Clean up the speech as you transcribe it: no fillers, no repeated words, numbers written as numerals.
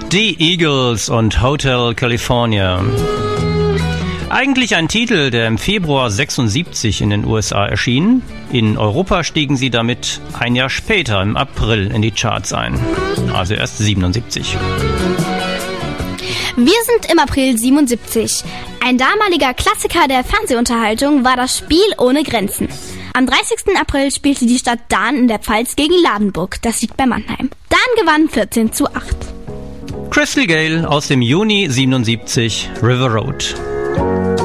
Die Eagles und Hotel California. Eigentlich ein Titel, der im Februar 76 in den USA erschien. In Europa stiegen sie damit ein Jahr später, im April, in die Charts ein. Also erst 77. Wir sind im April 77. Ein damaliger Klassiker der Fernsehunterhaltung war das Spiel ohne Grenzen. Am 30. April spielte die Stadt Dahn in der Pfalz gegen Ladenburg. Das liegt bei Mannheim. Dahn gewann 14:8. Crystal Gale aus dem Juni 77, River Road.